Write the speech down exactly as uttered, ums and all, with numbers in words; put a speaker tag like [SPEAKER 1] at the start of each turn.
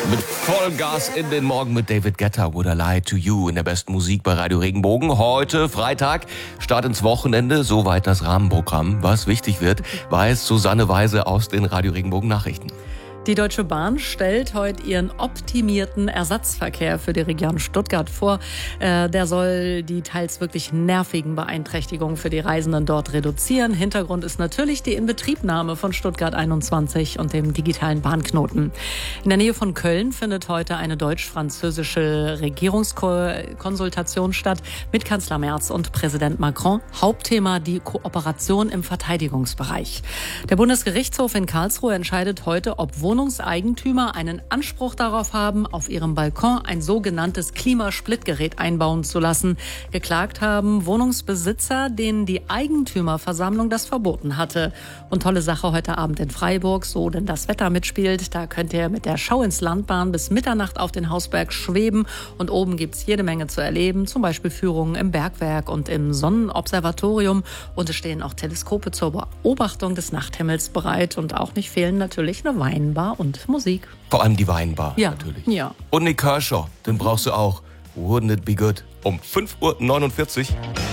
[SPEAKER 1] Mit Vollgas in den Morgen mit David Guetta, Would I Lie to You in der besten Musik bei Radio Regenbogen. Heute Freitag, Start ins Wochenende, soweit das Rahmenprogramm. Was wichtig wird, weiß Susanne Weise aus den Radio Regenbogen Nachrichten.
[SPEAKER 2] Die Deutsche Bahn stellt heute ihren optimierten Ersatzverkehr für die Region Stuttgart vor. Äh, der soll die teils wirklich nervigen Beeinträchtigungen für die Reisenden dort reduzieren. Hintergrund ist natürlich die Inbetriebnahme von Stuttgart einundzwanzig und dem digitalen Bahnknoten. In der Nähe von Köln findet heute eine deutsch-französische Regierungskonsultation statt mit Kanzler Merz und Präsident Macron. Hauptthema die Kooperation im Verteidigungsbereich. Der Bundesgerichtshof in Karlsruhe entscheidet heute, ob Wohnungseigentümer einen Anspruch darauf haben, auf ihrem Balkon ein sogenanntes Klimasplittgerät einbauen zu lassen. Geklagt haben Wohnungsbesitzer, denen die Eigentümerversammlung das verboten hatte. Und tolle Sache heute Abend in Freiburg, so denn das Wetter mitspielt. Da könnt ihr mit der Schau ins Landbahn bis Mitternacht auf den Hausberg schweben. Und oben gibt's jede Menge zu erleben, zum Beispiel Führungen im Bergwerk und im Sonnenobservatorium. Und es stehen auch Teleskope zur Beobachtung des Nachthimmels bereit. Und auch nicht fehlen natürlich eine Weinbar und Musik.
[SPEAKER 1] Vor allem die Weinbar,
[SPEAKER 2] ja,
[SPEAKER 1] natürlich.
[SPEAKER 2] Ja.
[SPEAKER 1] Und Nick Kershaw, den brauchst du auch. Wouldn't it be good? Um fünf Uhr neunundvierzig.